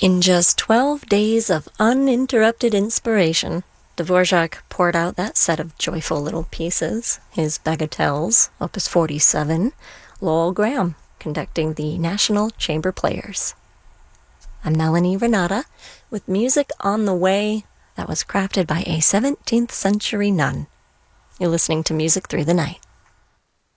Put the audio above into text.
In just 12 days of uninterrupted inspiration, Dvorak poured out that set of joyful little pieces, his bagatelles, Opus 47, Lowell Graham conducting the National Chamber Players. I'm Melanie Renata with music on the way that was crafted by a 17th century nun. You're listening to Music Through the Night.